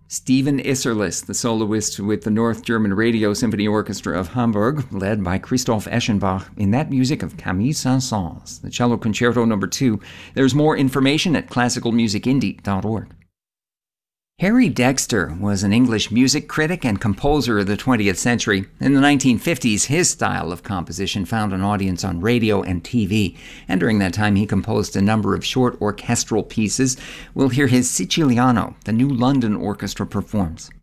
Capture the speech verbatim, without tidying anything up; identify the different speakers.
Speaker 1: Stephen Isserlis, the soloist with the North German Radio Symphony Orchestra of Hamburg, led by Christoph Eschenbach, in that music of Camille Saint-Saëns, the Cello Concerto number two. There's more information at classical music indie dot org. Harry Dexter was an English music critic and composer of the twentieth century. In the nineteen fifties, his style of composition found an audience on radio and T V, and during that time he composed a number of short orchestral pieces. We'll hear his Siciliano, the New London Orchestra performs.